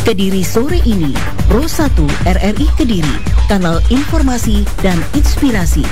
Kediri sore ini, Pro 1 RRI Kediri, kanal informasi dan inspirasi.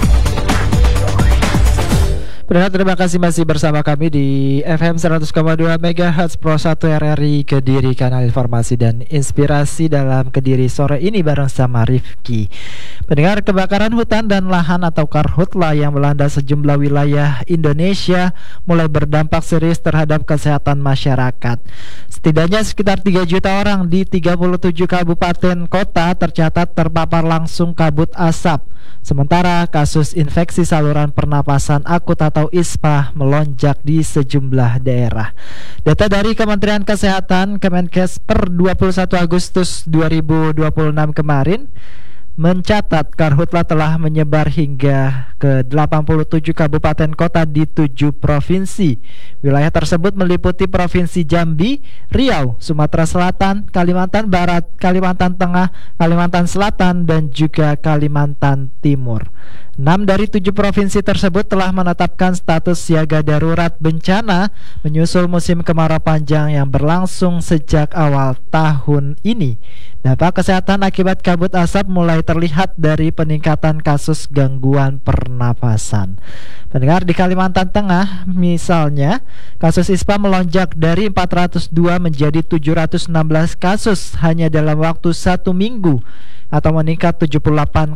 Terima kasih masih bersama kami di FM 100,2 MHz Pro 1 RRI Kediri, kanal informasi dan inspirasi dalam Kediri sore ini bareng sama Rifki. Pendengar, kebakaran hutan dan lahan atau karhutla yang melanda sejumlah wilayah Indonesia mulai berdampak serius terhadap kesehatan masyarakat. Setidaknya sekitar 3 juta orang di 37 kabupaten kota tercatat terpapar langsung kabut asap. Sementara kasus infeksi saluran pernapasan akut atau ISPA melonjak di sejumlah daerah. Data dari Kementerian Kesehatan Kemenkes per 21 Agustus 2026 kemarin mencatat karhutla telah menyebar hingga ke 87 kabupaten kota di 7 provinsi. Wilayah tersebut meliputi Provinsi Jambi, Riau, Sumatera Selatan, Kalimantan Barat, Kalimantan Tengah, Kalimantan Selatan, dan juga Kalimantan Timur. 6 dari 7 provinsi tersebut telah menetapkan status siaga darurat bencana menyusul musim kemarau panjang yang berlangsung sejak awal tahun ini. Dampak kesehatan akibat kabut asap mulai terlihat dari peningkatan kasus gangguan pernapasan. Pendengar, di Kalimantan Tengah misalnya, kasus ISPA melonjak dari 402 menjadi 716 kasus hanya dalam waktu 1 minggu atau meningkat 78,1%.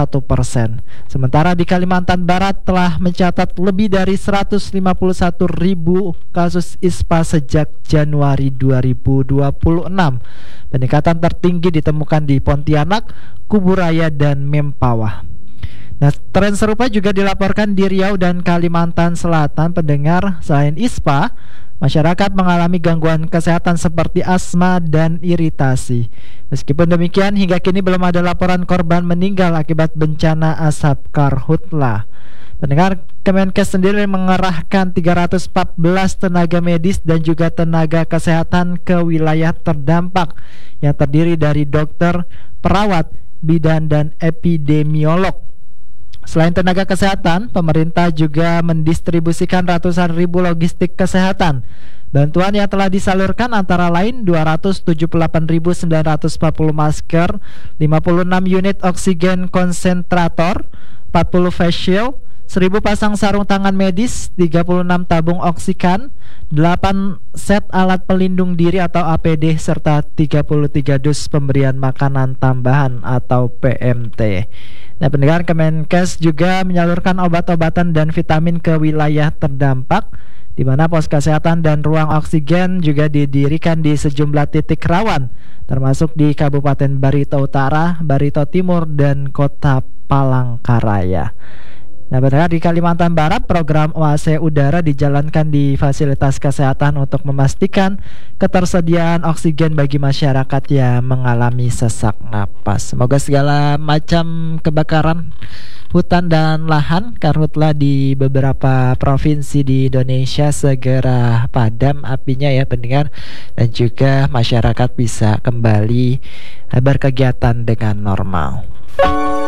Sementara di Kalimantan Barat telah mencatat lebih dari 151 ribu kasus ISPA sejak Januari 2026. Peningkatan tertinggi ditemukan di Pontianak, Kuburaya, dan Mempawah. Nah, tren serupa juga dilaporkan di Riau dan Kalimantan Selatan. Pendengar, selain ISPA, masyarakat mengalami gangguan kesehatan seperti asma dan iritasi. Meskipun demikian, hingga kini belum ada laporan korban meninggal akibat bencana asap karhutla. Pendengar, Kemenkes sendiri mengerahkan 314 tenaga medis dan juga tenaga kesehatan ke wilayah terdampak yang terdiri dari dokter, perawat, bidan, dan epidemiolog. Selain tenaga kesehatan, pemerintah juga mendistribusikan ratusan ribu logistik kesehatan. Bantuan yang telah disalurkan antara lain 278.940 masker, 56 unit oksigen konsentrator, 40 face shield, 1.000 pasang sarung tangan medis, 36 tabung oksigen, 8 set alat pelindung diri atau APD, serta 33 dus pemberian makanan tambahan atau PMT. Nah, pendengar, Kemenkes juga menyalurkan obat-obatan dan vitamin ke wilayah terdampak, di mana pos kesehatan dan ruang oksigen juga didirikan di sejumlah titik rawan, termasuk di Kabupaten Barito Utara, Barito Timur, dan Kota Palangkaraya. Nah, pendengar, di Kalimantan Barat program OAC udara dijalankan di fasilitas kesehatan untuk memastikan ketersediaan oksigen bagi masyarakat yang mengalami sesak napas. Semoga segala macam kebakaran hutan dan lahan karhutla di beberapa provinsi di Indonesia segera padam apinya ya pendengar, dan juga masyarakat bisa kembali berkegiatan dengan normal.